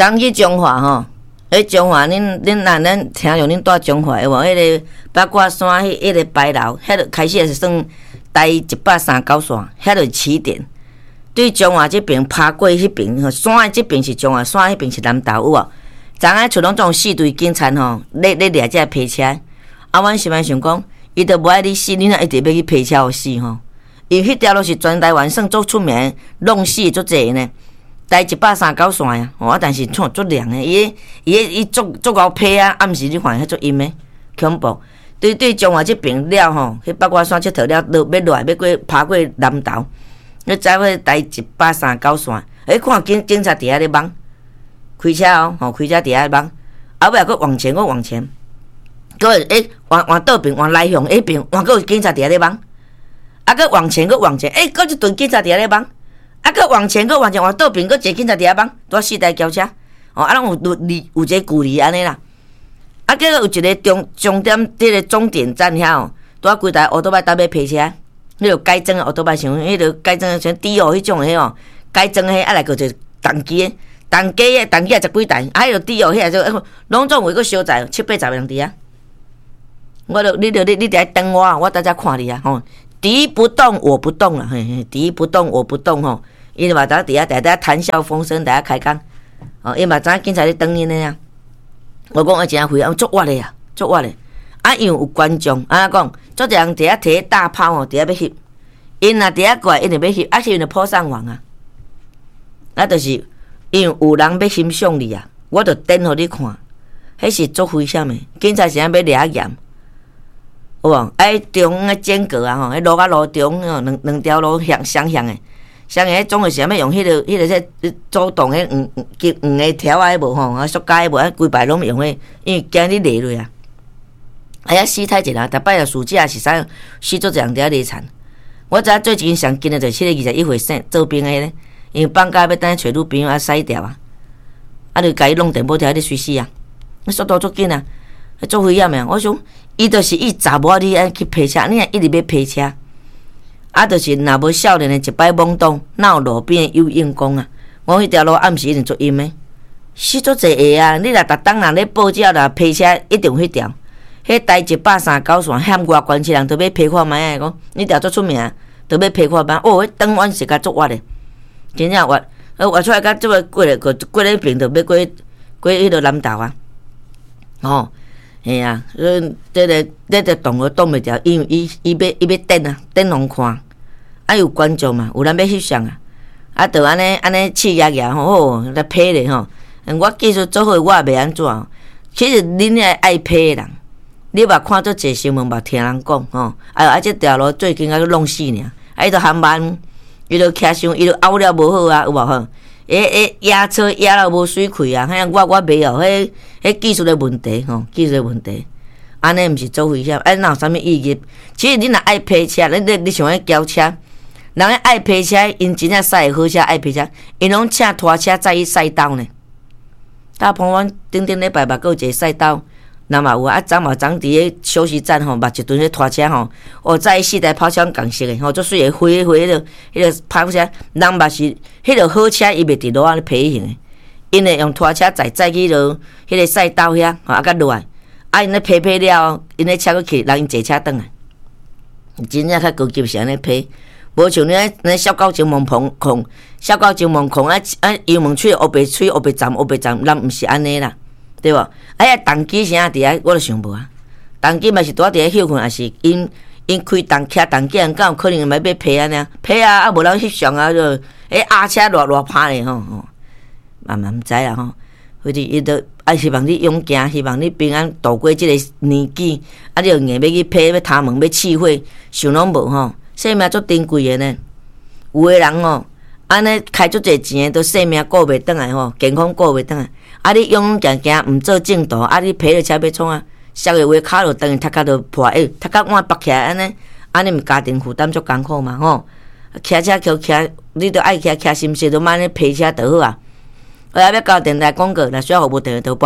昨去中华吼，迄中华恁咱听着恁住中华有无？迄个八卦山迄个牌楼，迄个开始是算第139线，遐就是起点。对中华这边爬过迄边，山的这边是中华，山迄边是南投有无？昨下出拢种4队警察吼，咧掠只皮车。啊，阮是咪想讲，伊都无爱你死，你若一直要去皮车互死吼？因迄条路是全台湾算足出名，弄死足济呢。第139线呀，哦，但是创足亮的，伊足高皮啊，暗时你看迄足阴的，恐怖。对中华这边了吼，迄八卦山佚佗了，要落要过爬过南投。你知影第139线，看警察伫遐咧忙，开车哦，开车伫遐忙，后尾佫往前，佫往倒边，往内向迄边，佫有警察伫遐咧忙，佫往前，佫一队警察伫遐咧忙，佫往前，往倒边，佫一个警察伫遐忙，拄4台轿车，哦，拢有一个距离安尼啦，结果有一个重点，迄个终点站遐哦，拄规台奥多摆搭要批车。迄个改装的奥多摆像迄个改装像迪奥迄种的哦，改装的来个就重机的，重机也10几台，迄个迪奥遐就拢总有个小载7-8人伫啊。你伫遐等我在遮看你啊吼。敌不动我不动啦，嘿，敌不动我不动吼。伊就嘛伫遐大家谈笑风生，大家开讲。哦，伊嘛知影警察咧等因的啊。我讲真会啊，足活的啊，足活的。啊，因为有观众，安怎讲？足侪人伫遐摕大炮哦，伫遐要翕。因若伫遐过来，一定要翕，翕就扑上网啊。啊，就是因为有人要欣赏你啊，我就等互你看。迄是足危险的，警察是安要抓严，有无？中央的间隔啊吼，迄路甲路中哦，两条路相向的，迄总是安要用迄个走动迄黄的条啊，无吼，塑胶无，规排拢用迄，因为惊你勒落啊。遐死太济啦！逐摆啊，暑假是啥死足侪人伫遐勒惨。我知影最近上近的就是7月21岁生做兵的咧，因为放假要等找女朋友啊甩掉啊，就甲伊弄电报条咧随死啊！速度足紧啊，足危险的。我想伊就是查某你爱去批车，你若一直要批车，就是若无少年的一摆懵懂，哪有路边的有硬功啊？我迄条路暗时一定足阴的，死足侪个啊！你若逐当若咧报纸啦批车，一定迄条。迄第139线险外关系人都要批看卖啊！讲你条足出名，都要批看卖。哦，迄当晚是甲足活的，真正活。活出来甲即个过咧边，就要过迄个南投啊。哦，嘿啊，这个动都动袂掉，因为伊要等啊，等人看。啊，有观众嘛，有人要翕相啊，就安尼气压压吼，来批咧吼。我技术做好，我也袂安怎。其实恁爱批的人。你嘛看做济新闻，嘛听人讲吼，这条路最近弄死尔，伊就含慢，伊就骑伤，伊就凹了无好啊，有无吼？压车压了无水开啊，我袂晓，迄技术的问题吼，技术的问题，安尼毋是做危险，哪有啥物意义？其实你若爱批车，你像迄轿车，人爱批车，因真正驶好车爱批车，因拢请拖车载去赛道呢。大鹏湾顶礼拜嘛，有一个赛道。那嘛有啊，昨嘛伫咧休息站吼，捌一顿迄拖车吼，载4台跑车共色诶，吼，足水诶飞迄个跑车，人嘛是迄个好车，伊袂伫路仔咧批型诶，因会用拖车载去迄个赛道遐，吼，甲落来，因咧批了，因咧车佫去，人因坐车转来，真正较高级是安尼批，无像你小狗前门控，小狗前门控油门吹，乌白站，人毋是安尼啦。对无？重机啥伫遐，我都想无啊。重机嘛是拄伫遐休困，也是因开骑重机人，敢有可能要批安尼？批啊，无人翕相啊，就压车偌拍咧吼，慢慢毋知啦吼。或者伊都希望你勇行，希望你平安度过即个年纪，你就硬要去批，要他问，要试火，想拢无吼。生命足珍贵的呢，有的人吼。安尼开足侪钱，都性命顾袂转来吼，健康顾袂转来。你勇行毋做正道，你赔了车要创啊？下个月骹就等于头壳就破，头壳换拔起来安尼毋家庭负担足艰苦嘛吼。骑车骑，你都爱骑心细，都莫咧赔车就好啊。要到电台广告，若需要服务电话就拨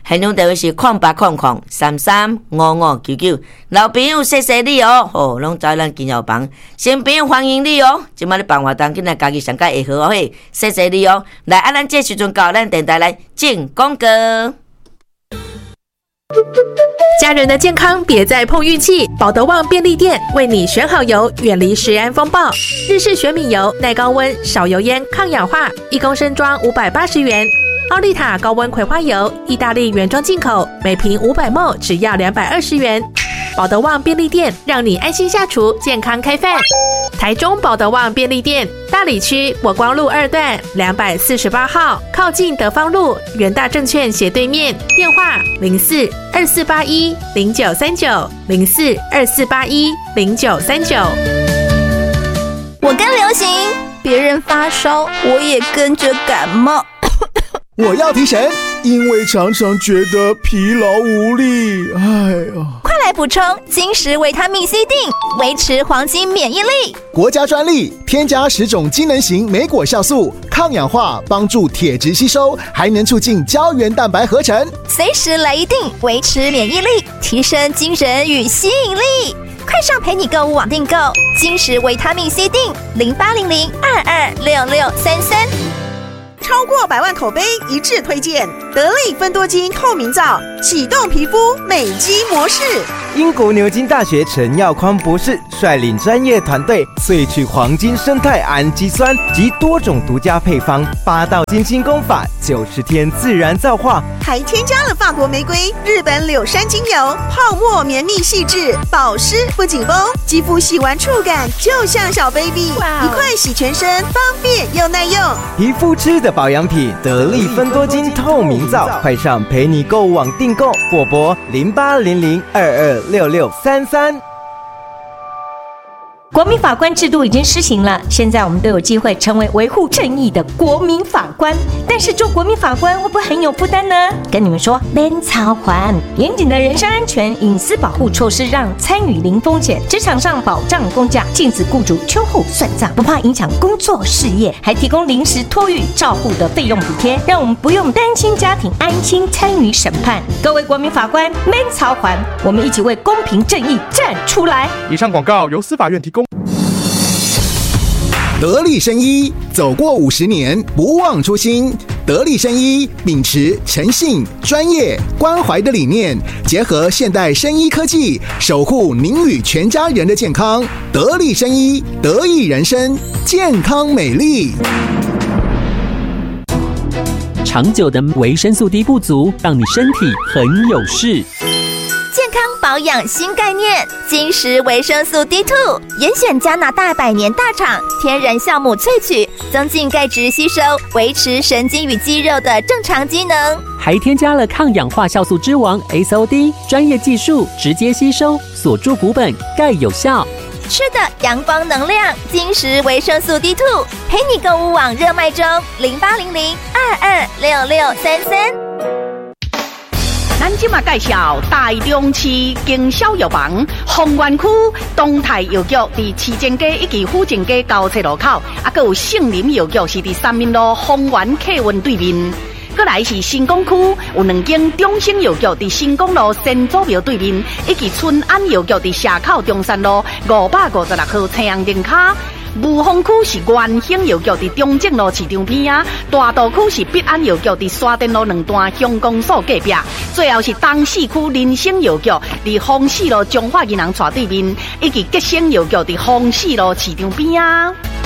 现场电话是0800335599，老朋友谢谢你哦，吼，拢在咱金药房，新朋友欢迎你哦，即摆咧办活动，今仔家己上界会好嘿，谢谢你哦。来，咱这时阵到咱电台来进广告。 家人的健康别再碰运气，保德旺便利店为你选好油，远离食安风暴。日式玄米油，耐高温，少油烟，抗氧化，1公升装580元。奥利塔高温葵花油，意大利原装进口，每瓶500ml只要220元。保德旺便利店让你安心下厨，健康开饭。台中保德旺便利店，大里区国光路2段248号，靠近德芳路元大证券斜对面，电话0424810939 0424810939。 我跟流行，别人发烧，我也跟着感冒。 我要提神，因为常常觉得疲劳无力。哎呀， 快来补充金石维他命 C 锭，维持黄金免疫力。 国家专利，添加10种机能型莓果酵素，抗氧化，帮助铁质吸收，还能促进胶原蛋白合成。 随时来一锭，维持免疫力，提升精神与吸引力。快上陪你购物网订购金石维他命 C 锭，0800226633。 超过100万口碑一致推荐得力芬多精透明皂，启动皮肤美肌模式。 英国牛津大学陈耀匡博士率领专业团队萃取黄金生态氨基酸及多种独家配方，8道精心功法，90天自然皂化， 还添加了法国玫瑰、日本柳杉精油，泡沫绵密细致，保湿不紧绷，肌肤洗完触感就像小 baby， 一块洗全身，方便又耐用。 皮肤吃的保养品，得力芬多精透明皂，快上陪你购物网订购，或拨0800226633。 国民法官制度已经施行了，现在我们都有机会成为维护正义的国民法官。但是做国民法官会不会很有负担呢？跟你们说，免操还严谨的人身安全、隐私保护措施，让参与零风险，职场上保障公假，禁止雇主秋后算账，不怕影响工作事业，还提供临时托育照护的费用补贴，让我们不用担心家庭，安心参与审判。各位国民法官，免操还，我们一起为公平正义站出来。 以上广告由司法院提供。 得力生医，走过50年，不忘初心。得力生医秉持诚信、专业、关怀的理念，结合现代生医科技，守护您与全家人的健康。得力生医，得益人生，健康美丽。 长久的维生素 D 不足，让你身体很有事。 健康保养新概念，金石维生素 D2， 严选加拿大100年大厂天然酵母萃取，增进钙质吸收，维持神经与肌肉的正常机能， 还添加了抗氧化酵素之王 SOD， 专业技术直接吸收，锁住骨本，钙有效。 吃的阳光能量，金石维生素 D2， 陪你购物网热卖中，0800226633。 咱今嘛介绍台中市经销药房丰原区东泰药局，伫市政街以及府政街交叉路口，还有杏林药局是伫3民路丰原客运对面。再来是新港区有2间中生药局，伫新港路先祖庙对面，以及春安药局伫社口中山路556号青阳灯卡。雾峰区是元兴药局伫中正路市场边啊，大道区是必安药局伫沙田路2段乡公所隔壁，最后是东市区林生药局伫丰市路中华银行斜对面，以及吉生药局伫丰市路市场边啊。